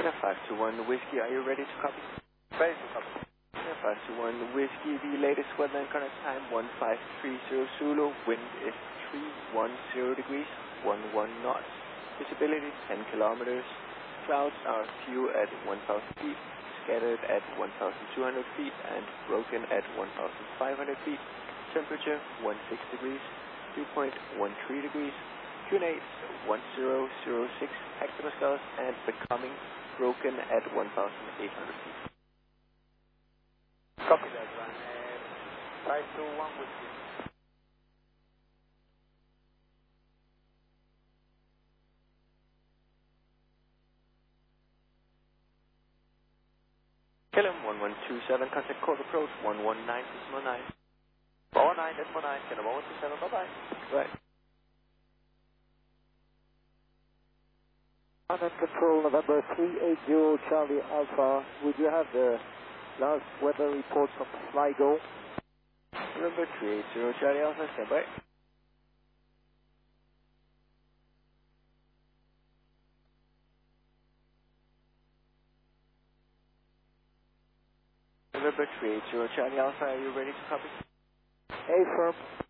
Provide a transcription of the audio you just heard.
521 Whiskey, are you ready to copy? Ready to copy. 521 Whiskey, the latest weather and current time 1530 Zulu, wind is 310 degrees, 11 knots, visibility 10 kilometers, clouds are few at 1000 feet, scattered at 1200 feet, and broken at 1500 feet, temperature 16 degrees, dew point 13 degrees, QNH 1006 hectopascals, and becoming broken at 1800 feet. Copy that one. 521 Whiskey. KLM 1127, contact Cork approach 119.9. 409.9, KLM 1127, bye-bye. Right. Command Control, November 380 Charlie Alpha. Would you have the last weather report from Sligo? November 380 Charlie Alpha, stand by. November 380 Charlie Alpha, are you ready to copy? A firm.